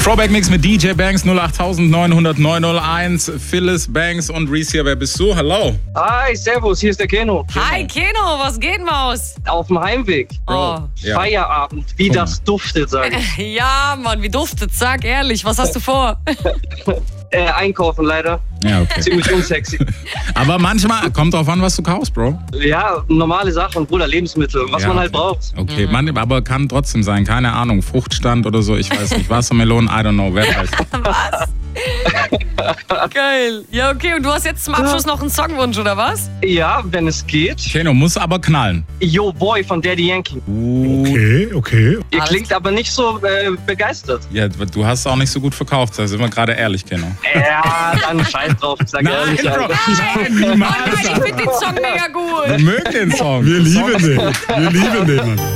Throwback Mix mit DJ Banks 08900 901. Phyllis Banks und Reese hier. Wer bist du? Hallo. Hi, servus, hier ist der Keno. Hi Keno, was geht, Maus? Auf dem Heimweg. Oh. Ja. Feierabend, wie das duftet, sag ich. Ja, Mann, wie duftet? Sag ehrlich, was hast du vor? Einkaufen leider. Ja, okay. Ziemlich unsexy. Aber manchmal kommt drauf an, was du kaufst, Bro. Ja, normale Sachen, Bruder, Lebensmittel, was Ja, man halt okay. braucht. Okay, aber kann trotzdem sein, keine Ahnung, Fruchtstand oder so, ich weiß nicht, Wassermelonen, I don't know, wer weiß. Was? Geil. Ja, okay, und du hast jetzt zum Abschluss noch einen Songwunsch, oder was? Ja, wenn es geht. Keno, muss aber knallen. Yo Boy von Daddy Yankee. Okay. Ihr Alles klingt aber nicht so begeistert. Ja, du hast auch nicht so gut verkauft, da sind wir gerade ehrlich, Keno. Ja, dann scheiß drauf, ich sag ehrlich. Bro, Alter. nein, Oh niemals. nein, ich finde den Song mega gut. Wir mögen den Song. Wir lieben den. Wir lieben den, Mann.